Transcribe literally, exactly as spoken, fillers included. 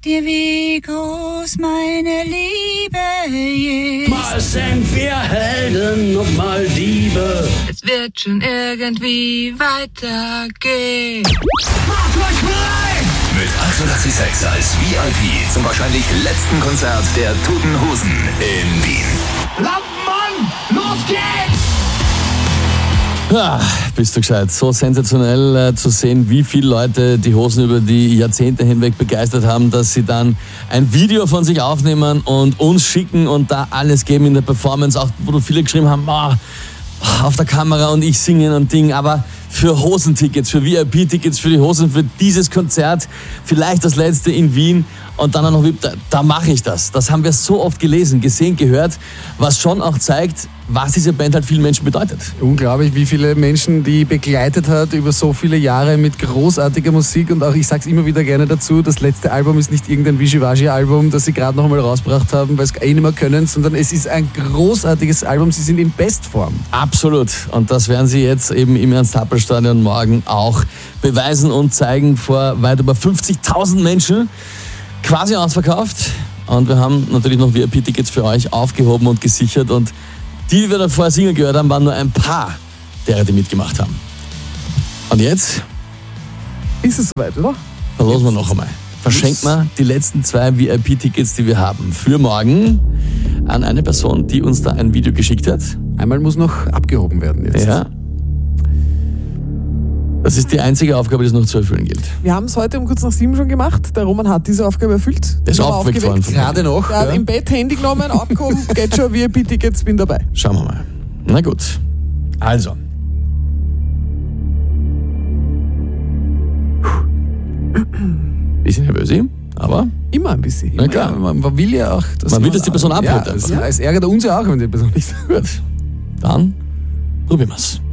dir, wie groß meine Liebe ist. Mal sind wir Helden und mal Diebe. Es wird schon irgendwie weitergehen. Macht euch frei! Mit achtundachtzig Komma sechs als V I P zum wahrscheinlich letzten Konzert der Toten Hosen in Wien. Lampenmann, los geht's! Ah, bist du gescheit. So sensationell äh, zu sehen, wie viele Leute die Hosen über die Jahrzehnte hinweg begeistert haben, dass sie dann ein Video von sich aufnehmen und uns schicken und da alles geben in der Performance. Auch wo viele geschrieben haben, oh, auf der Kamera und ich singen und Ding, aber für Hosentickets, für V I P-Tickets, für die Hosen, für dieses Konzert, vielleicht das letzte in Wien und dann auch noch, da, da mache ich das. Das haben wir so oft gelesen, gesehen, gehört, was schon auch zeigt, was diese Band halt vielen Menschen bedeutet. Unglaublich, wie viele Menschen die begleitet hat über so viele Jahre mit großartiger Musik und auch, ich sag's immer wieder gerne dazu, das letzte Album ist nicht irgendein Wischiwaschi-Album, das sie gerade noch einmal rausgebracht haben, weil sie eh nicht mehr können, sondern es ist ein großartiges Album, sie sind in Bestform. Absolut. Und das werden sie jetzt eben im Ernst-Happel-Stadion morgen auch beweisen und zeigen vor weit über fünfzigtausend Menschen. Quasi ausverkauft. Und wir haben natürlich noch V I P-Tickets für euch aufgehoben und gesichert. Und die, die wir da vorher singen gehört haben, waren nur ein paar derer, die mitgemacht haben. Und jetzt Ist es soweit, oder? verlosen wir noch einmal. Verschenken wir die letzten zwei V I P-Tickets, die wir haben, für morgen an eine Person, die uns da ein Video geschickt hat. Einmal muss noch abgehoben werden jetzt. Ja. Das ist die einzige Aufgabe, die es noch zu erfüllen gilt. Wir haben es heute um kurz nach sieben schon gemacht. Der Roman hat diese Aufgabe erfüllt. Der ist Bin aber aufgeweckt worden. aufgeweckt. Gerade noch. Er hat Ja. im Bett Handy genommen, abgehoben, geht schon, V I P-Tickets, bin dabei. Schauen wir mal. Na gut. Also. Bisschen nervös, aber Immer ein bisschen. Na Immer, klar. ja. Man, man will ja auch, dass Man will, dass die Person abholt Ja, einfach. es, es ärgert uns ja auch, wenn die Person nicht. gut. Dann probieren wir's.